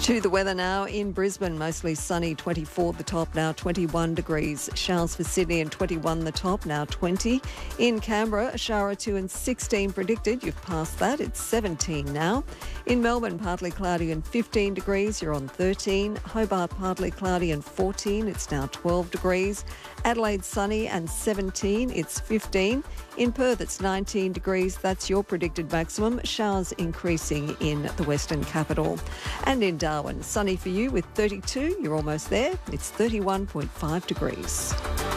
To the weather now in Brisbane, mostly sunny, 24 the top, now 21 degrees. Showers for Sydney and 21 the top, now 20. In Canberra, a shower or two and 16 predicted. You've passed that, it's 17 now. In Melbourne, partly cloudy and 15 degrees, you're on 13. Hobart, partly cloudy and 14, it's now 12 degrees. Adelaide, sunny and 17, it's 15. In Perth, it's 19 degrees, that's your predicted maximum. Showers increasing in the Western capital. And in Darwin, sunny for you with 32, you're almost there, it's 31.5 degrees.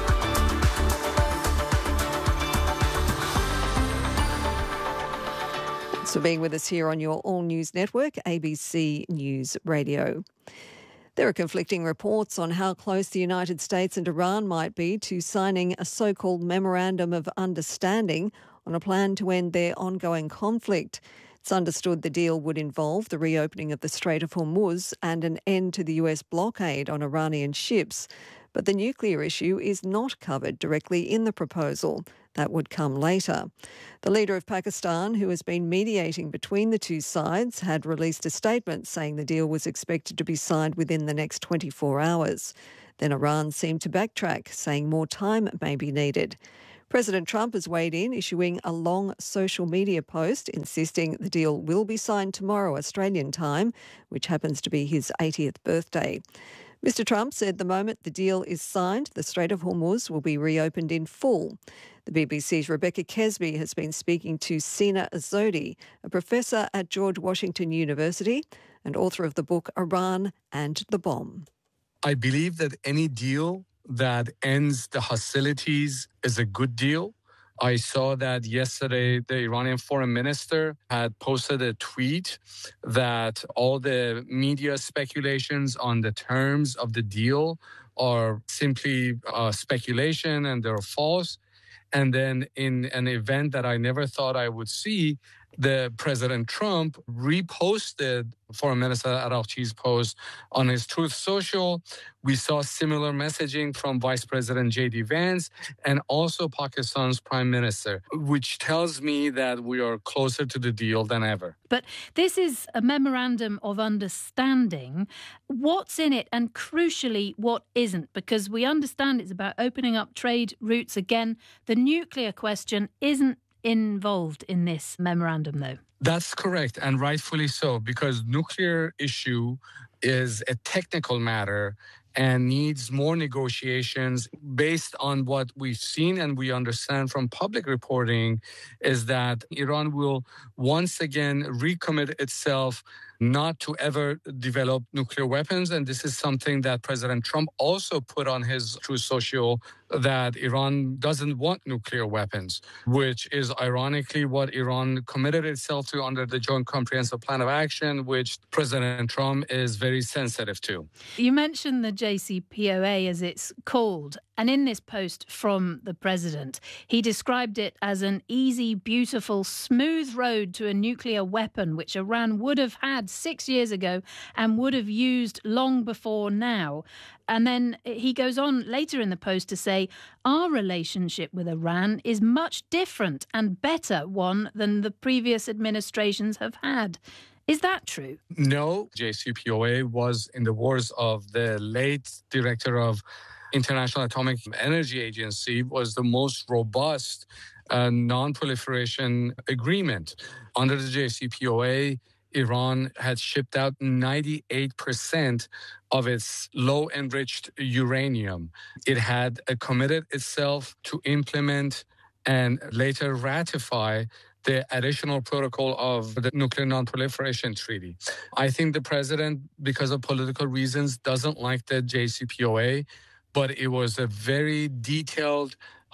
Thanks for being with us here on your All News Network, ABC News Radio. There are conflicting reports on how close the United States and Iran might be to signing a so-called Memorandum of Understanding on a plan to end their ongoing conflict. It's understood the deal would involve the reopening of the Strait of Hormuz and an end to the US blockade on Iranian ships. But the nuclear issue is not covered directly in the proposal. That would come later. The leader of Pakistan, who has been mediating between the two sides, had released a statement saying the deal was expected to be signed within the next 24 hours. Then Iran seemed to backtrack, saying more time may be needed. President Trump has weighed in, issuing a long social media post insisting the deal will be signed tomorrow Australian time, which happens to be his 80th birthday. Mr. Trump said the moment the deal is signed, the Strait of Hormuz will be reopened in full. The BBC's Rebecca Kesby has been speaking to Sina Azodi, a professor at George Washington University and author of the book Iran and the Bomb. I believe that any deal that ends the hostilities is a good deal. I saw that yesterday the Iranian foreign minister had posted a tweet that all the media speculations on the terms of the deal are simply speculation and they're false. And then in an event that I never thought I would see, the President Trump reposted Foreign Minister Araghchi's post on his Truth Social. We saw similar messaging from Vice President J.D. Vance and also Pakistan's Prime Minister, which tells me that we are closer to the deal than ever. But this is a memorandum of understanding. What's in it and crucially what isn't? Because we understand it's about opening up trade routes again. The nuclear question isn't involved in this memorandum, though. That's correct, and rightfully so, because nuclear issue is a technical matter and needs more negotiations. Based on what we've seen and we understand from public reporting is that Iran will once again recommit itself not to ever develop nuclear weapons. And this is something that President Trump also put on his Truth Social, that Iran doesn't want nuclear weapons, which is ironically what Iran committed itself to under the Joint Comprehensive Plan of Action, which President Trump is very sensitive to. You mentioned the JCPOA, as it's called. And in this post from the president, he described it as an easy, beautiful, smooth road to a nuclear weapon, which Iran would have had 6 years ago and would have used long before now. And then he goes on later in the post to say, our relationship with Iran is much different and better one than the previous administrations have had. Is that true? No, JCPOA was in the words of the late director of International Atomic Energy Agency, was the most robust non-proliferation agreement. Under the JCPOA, Iran had shipped out 98% of its low-enriched uranium. It had committed itself to implement and later ratify the additional protocol of the Nuclear Non-Proliferation Treaty. I think the president, because of political reasons, doesn't like the JCPOA, but it was a very detailed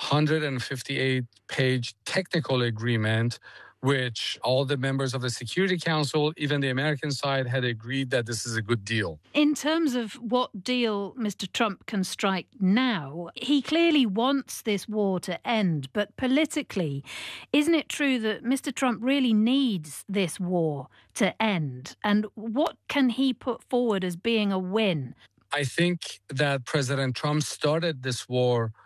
158-page technical agreement which all the members of the Security Council, even the American side, had agreed that this is a good deal. In terms of what deal Mr. Trump can strike now, he clearly wants this war to end. But politically, isn't it true that Mr. Trump really needs this war to end? And what can he put forward as being a win? I think that President Trump started this war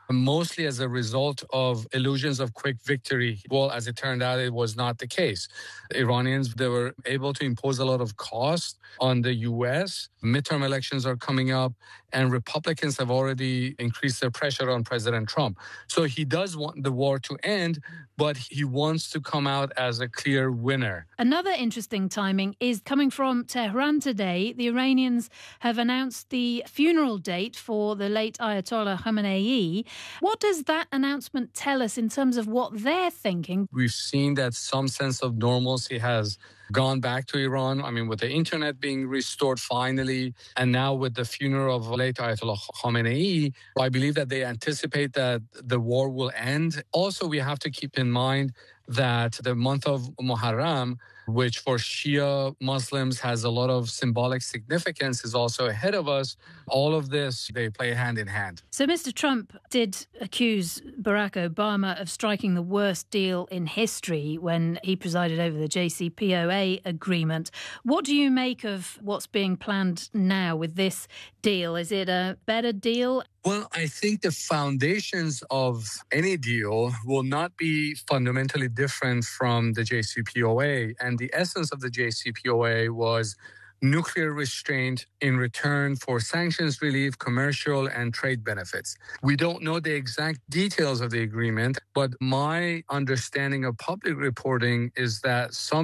mostly as a result of illusions of quick victory. Well, as it turned out, it was not the case. Iranians, they were able to impose a lot of cost on the U.S. Midterm elections are coming up, and Republicans have already increased their pressure on President Trump. So he does want the war to end, but he wants to come out as a clear winner. Another interesting timing is coming from Tehran today. The Iranians have announced the funeral date for the late Ayatollah Khamenei. What does that announcement tell us in terms of what they're thinking? We've seen that some sense of normalcy has gone back to Iran. I mean, with the internet being restored finally, and now with the funeral of late Ayatollah Khamenei, I believe that they anticipate that the war will end. Also, we have to keep in mind that the month of Muharram, which for Shia Muslims has a lot of symbolic significance, is also ahead of us. All of this, they play hand in hand. So Mr. Trump did accuse Barack Obama of striking the worst deal in history when he presided over the JCPOA agreement. What do you make of what's being planned now with this deal? Is it a better deal? Well, I think the foundations of any deal will not be fundamentally different from the JCPOA. And the essence of the JCPOA was nuclear restraint in return for sanctions relief, commercial and trade benefits. We don't know the exact details of the agreement, but my understanding of public reporting is that some